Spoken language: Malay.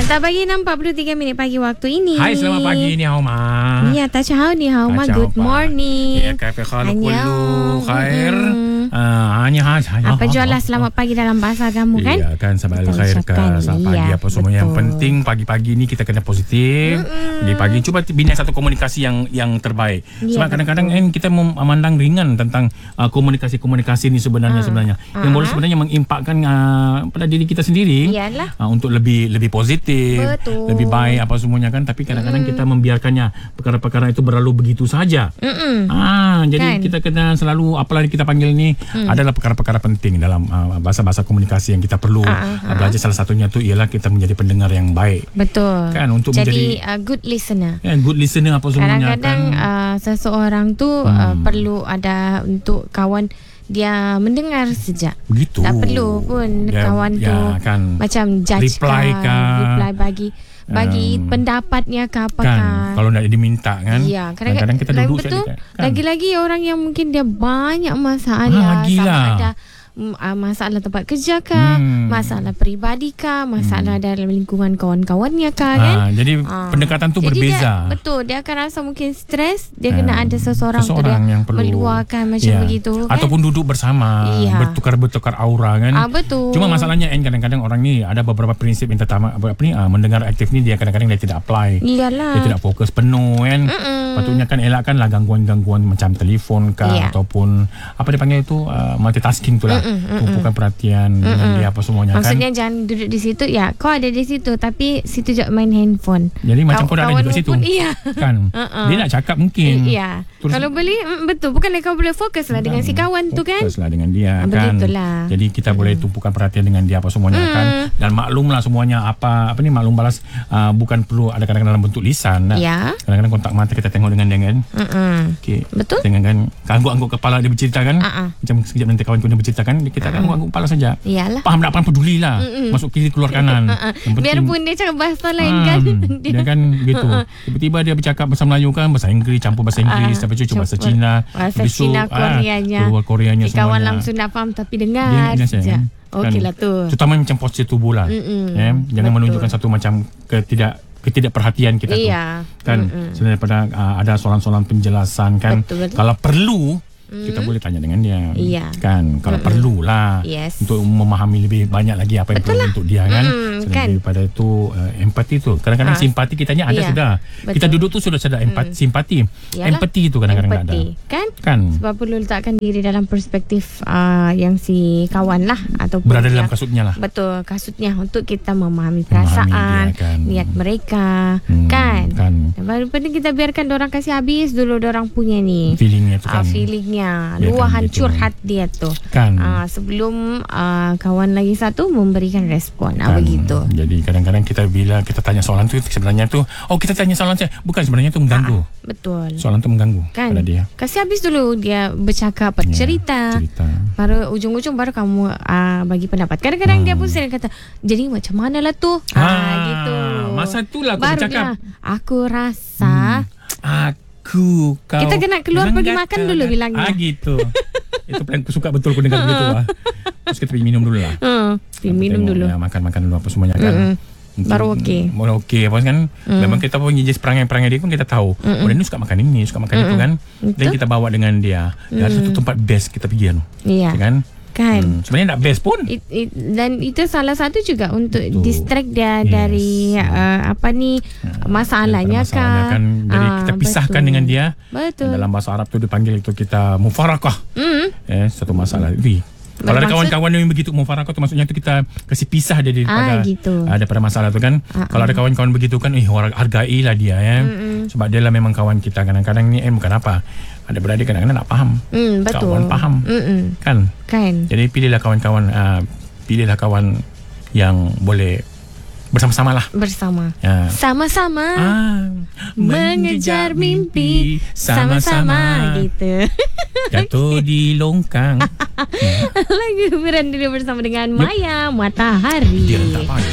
Tak pagi 6.43 minit pagi waktu ini. Hai, selamat pagi. Ni hao ma. Ni atas hao ni hao ma. Good morning. Ya, kaifa khalukullu khair. Hanya apa jualan selamat pagi dalam bahasa kamu kan? Iya kan, sabah khair kan. Selamat pagi apa semua. Yang penting pagi-pagi ni kita kena positif. Di pagi cuba bina satu komunikasi yang terbaik. Sebab kadang-kadang kita memandang ringan tentang komunikasi ni sebenarnya. Yang boleh sebenarnya mengimpakkan pada diri kita sendiri. Untuk lebih positif, lebih baik apa semuanya kan. Tapi kadang-kadang kita membiarkannya perkara-perkara itu berlalu begitu saja. Jadi kan? Kita kena selalu, apalagi kita panggil ni adalah perkara-perkara penting dalam bahasa-bahasa komunikasi yang kita perlu belajar. Salah satunya tu ialah kita menjadi pendengar yang baik. Betul. Kan, untuk jadi good listener. Good listener apa semuanya. Kadang-kadang seseorang tu perlu ada untuk kawan dia mendengar sejak. Begitu. Tak perlu pun kawan tu kan, macam judge reply bagi pendapatnya ke apa kan. Kalau nak diminta kan. Ya, kadang-kadang kita duduk betul, saja kan. Lagi-lagi orang yang mungkin dia banyak masalah. Sama ada masalah tempat kerja kah, masalah peribadi kah, masalah dalam lingkungan kawan-kawannya kah kan. Jadi pendekatan tu berbeza. Dia akan rasa mungkin stres. Dia kena ada seseorang tu yang meluahkan macam begitu kan? Ataupun duduk bersama, bertukar aura kan. Betul. Cuma masalahnya kadang-kadang orang ni ada beberapa prinsip yang pertama mendengar aktif ni, dia kadang-kadang dia tidak apply. Dia tidak fokus penuh kan. Patutnya kan elakkanlah gangguan-gangguan macam telefon kah, ataupun apa dia panggil itu multitasking tu lah. Tumpukan perhatian dengan dia apa semuanya. Maksudnya jangan duduk di situ. Ya, kau ada di situ tapi situ je main handphone. Jadi macam kau dah ada duduk situ kan. Dia nak cakap mungkin. Kalau boleh betul. Bukanlah kau boleh fokus lah dengan si kawan tu kan. Fokus lah dengan dia kan. Begitulah. Jadi kita boleh tumpukan perhatian dengan dia apa semuanya kan. Dan maklumlah semuanya apa ni, maklum balas bukan perlu ada kadang-kadang dalam bentuk lisan. Kadang-kadang kontak mata kita tengok dengan dia kan. Betul. Dengan kan angguk-angguk kepala dia bercerita kan. Macam sekejap nanti kawan dia berceritakan, kita akan angguk kepala saja. Faham tak, pedulilah. Masuk kiri keluar kanan. Biarpun dia cakap bahasa lain kan. Dia kan gitu. Tiba-tiba dia bercakap bahasa Melayu kan, bahasa Inggeris campur bahasa Inggeris, tapi cucu bahasa Cina. Bahasa Cina Koreanya. Keluar Koreanya semuanya. Kawan langsung tak faham tapi dengar saja. Okeylah tu. Terutama macam postur tubuh lah. Jangan menunjukkan satu macam ketidakperhatian kita tu. Kan selain daripada ada soalan-soalan penjelasan kan. Kalau perlu kita boleh tanya dengan dia kan, kalau perlulah untuk memahami lebih banyak lagi apa yang perlu untuk dia kan. Selain daripada itu empati tu kadang-kadang simpati kitanya ada sudah. Kita duduk tu sudah ada simpati. Empati tu kadang-kadang ada kan. Sebab perlu letakkan diri dalam perspektif yang si kawan lah, ataupun berada dalam kasutnya lah. Betul, kasutnya, untuk kita memahami perasaan niat mereka kan. Baru penting kita biarkan dorang kasih habis dulu dorang punya ni feelingnya tu kan. Luahan curhat dia tu kan. Sebelum kawan lagi satu memberikan respon begitu. Jadi kadang-kadang bila kita tanya soalan tu, sebenarnya tu kita tanya soalan saya, bukan sebenarnya tu mengganggu. Betul. Soalan tu mengganggu kan? Pada dia. Kasih habis dulu dia bercakap, cerita. Baru ujung-ujung baru kamu bagi pendapat. Kadang-kadang dia pun sering kata, jadi macam mana lah tu gitu. Masa tu lah aku bercakap, aku rasa kita kena keluar pergi makan dulu bilangnya. Gitu. Itu paling aku suka betul aku dengar begitu lah. Terus kita pergi minum dulu lah. Minum dulu. Makan dulu apa semuanya kan. Baru okey. Baru okey apa kan. Memang kita pun jenis perangai-perangai dia pun kita tahu. Dia suka makan ini, suka makan itu kan. Dan kita bawa dengan dia. Ada satu tempat best kita pergi kan. Sebenarnya tak best pun. Dan itu salah satu juga untuk distract dia dari masalahnya kan. Jadi kita pisahkan dengan dia. Betul. Dalam bahasa Arab tu dipanggil itu kita mufarakah. Satu masalah. Kalau ada kawan-kawan yang begitu mufarakah tu, maksudnya tu kita kasih pisah dia daripada masalah tu kan. Kalau ada kawan-kawan begitu kan, hargailah dia sebab dia lah memang kawan kita. Kadang-kadang ni bukan apa, ada beradik kadang-kadang nak faham. Betul. Kawan faham kan. Jadi pilihlah kawan-kawan yang boleh bersama-sama lah. Sama-sama mengejar mimpi sama-sama gitu. Jatuh di longkang. Lagu berandiri bersama dengan Maya Matahari.